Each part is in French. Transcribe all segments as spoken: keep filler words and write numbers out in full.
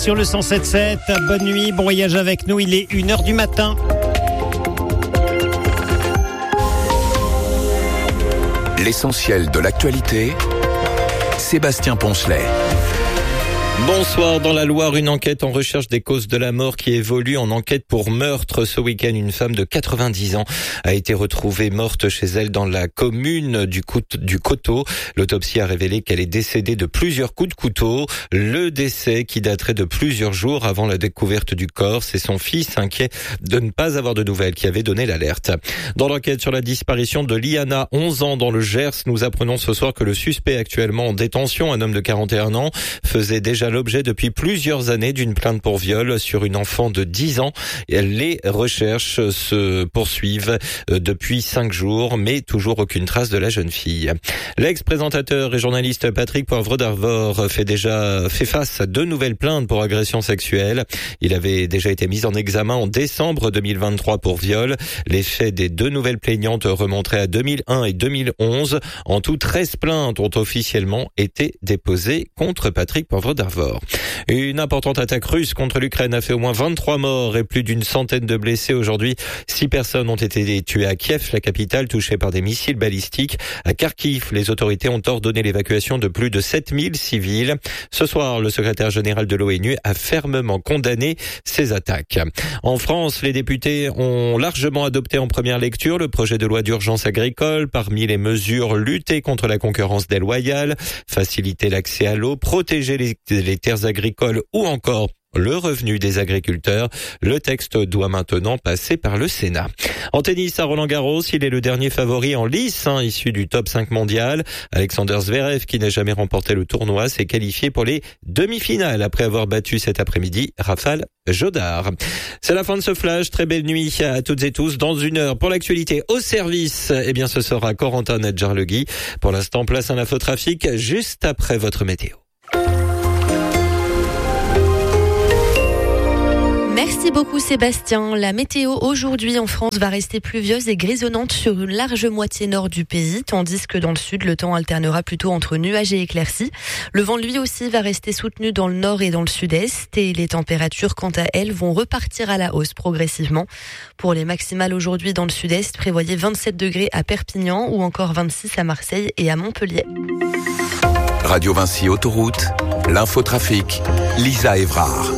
Sur le cent sept sept, bonne nuit, bon voyage avec nous, il est une heure du matin. L'essentiel de l'actualité, Sébastien Poncelet. Bonsoir. Dans la Loire, une enquête en recherche des causes de la mort qui évolue en enquête pour meurtre. Ce week-end, une femme de quatre-vingt-dix ans a été retrouvée morte chez elle dans la commune du, Cout- du Coteau. L'autopsie a révélé qu'elle est décédée de plusieurs coups de couteau. Le décès, qui daterait de plusieurs jours avant la découverte du corps, c'est son fils, inquiet de ne pas avoir de nouvelles, qui avait donné l'alerte. Dans l'enquête sur la disparition de Liana, onze ans, dans le Gers, nous apprenons ce soir que le suspect actuellement en détention, un homme de quarante et un ans, faisait déjà l'objet depuis plusieurs années d'une plainte pour viol sur une enfant de dix ans. Les recherches se poursuivent depuis cinq jours, mais toujours aucune trace de la jeune fille. L'ex-présentateur et journaliste Patrick Poivre d'Arvor fait déjà fait face à deux nouvelles plaintes pour agression sexuelle. Il avait déjà été mis en examen en décembre deux mille vingt-trois pour viol. Les faits des deux nouvelles plaignantes remonteraient à deux mille un et deux mille onze. En tout, treize plaintes ont officiellement été déposées contre Patrick Poivre d'Arvor. Une importante attaque russe contre l'Ukraine a fait au moins vingt-trois morts et plus d'une centaine de blessés aujourd'hui. Six personnes ont été tuées à Kiev, la capitale, touchée par des missiles balistiques. À Kharkiv, les autorités ont ordonné l'évacuation de plus de sept mille civils. Ce soir, le secrétaire général de l'ONU a fermement condamné ces attaques. En France, les députés ont largement adopté en première lecture le projet de loi d'urgence agricole. Parmi les mesures, lutter contre la concurrence déloyale, faciliter l'accès à l'eau, protéger les les terres agricoles ou encore le revenu des agriculteurs. Le texte doit maintenant passer par le Sénat. En tennis, à Roland-Garros, il est le dernier favori en lice, hein, issu du top cinq mondial. Alexander Zverev, qui n'a jamais remporté le tournoi, s'est qualifié pour les demi-finales après avoir battu cet après-midi Rafael Jodard. C'est la fin de ce flash. Très belle nuit à toutes et tous. Dans une heure, pour l'actualité au service, eh bien, ce sera Corentin Nedjarlegui. Pour l'instant, place à l'infotrafic juste après votre météo. Merci beaucoup Sébastien. La météo aujourd'hui en France va rester pluvieuse et grisonnante sur une large moitié nord du pays, tandis que dans le sud, le temps alternera plutôt entre nuages et éclaircies. Le vent, lui aussi, va rester soutenu dans le nord et dans le sud-est, et les températures, quant à elles, vont repartir à la hausse progressivement. Pour les maximales aujourd'hui dans le sud-est, prévoyez vingt-sept degrés à Perpignan ou encore vingt-six à Marseille et à Montpellier. Radio Vinci Autoroute, l'infotrafic, Lisa Evrard.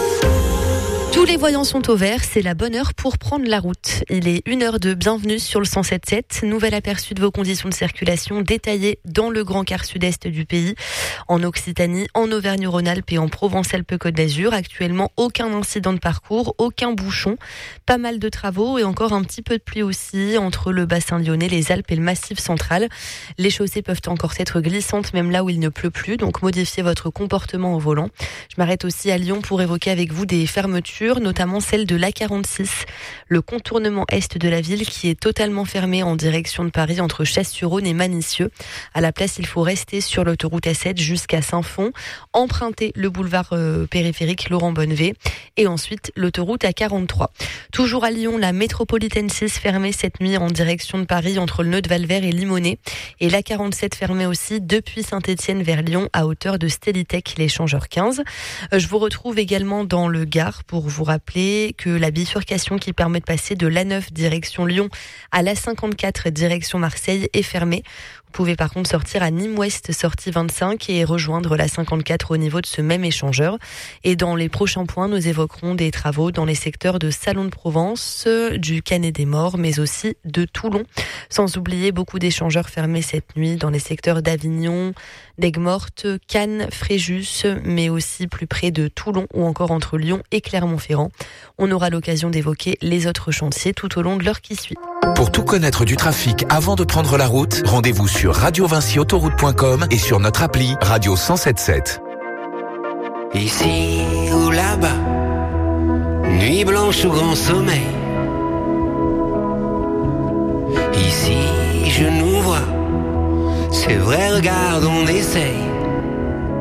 Tous les voyants sont au vert, c'est la bonne heure pour prendre la route. Il est une heure de bienvenue sur le cent sept sept. Nouvel aperçu de vos conditions de circulation détaillées dans le grand quart sud-est du pays. En Occitanie, en Auvergne-Rhône-Alpes et en Provence-Alpes-Côte d'Azur. Actuellement, aucun incident de parcours, aucun bouchon. Pas mal de travaux et encore un petit peu de pluie aussi entre le bassin lyonnais, les Alpes et le Massif central. Les chaussées peuvent encore être glissantes même là où il ne pleut plus, donc modifiez votre comportement au volant. Je m'arrête aussi à Lyon pour évoquer avec vous des fermetures, notamment celle de l'A quarante-six, le contournement est de la ville qui est totalement fermé en direction de Paris entre Chasse-sur-Rhône et Manicieux. À la place, il faut rester sur l'autoroute A sept jusqu'à Saint-Fond, emprunter le boulevard euh, périphérique Laurent Bonnevet et ensuite l'autoroute A quarante-trois. Toujours à Lyon, la métropolitaine six fermée cette nuit en direction de Paris entre le nœud de Valvert et Limonest, et l'A quarante-sept fermée aussi depuis Saint-Étienne vers Lyon à hauteur de Stélitech, l'échangeur quinze. Euh, je vous retrouve également dans le Gard pour vous rappeler que la bifurcation qui permet de passer de l'A neuf direction Lyon à l'A cinquante-quatre direction Marseille est fermée. Vous pouvez par contre sortir à Nîmes-Ouest, sortie vingt-cinq, et rejoindre l'A cinquante-quatre au niveau de ce même échangeur. Et dans les prochains points, nous évoquerons des travaux dans les secteurs de Salon de Provence, du Canet des Morts, mais aussi de Toulon. Sans oublier beaucoup d'échangeurs fermés cette nuit dans les secteurs d'Avignon, d'Aigues-Mortes, Cannes, Fréjus, mais aussi plus près de Toulon ou encore entre Lyon et Clermont-Ferrand. On aura l'occasion d'évoquer les autres chantiers tout au long de l'heure qui suit. Pour tout connaître du trafic avant de prendre la route, rendez-vous sur radio vinci autoroute point com et sur notre appli Radio cent sept sept. Ici ou là-bas, nuit blanche ou grand sommeil. Ici je nous vois, c'est vrai, regarde, on essaye.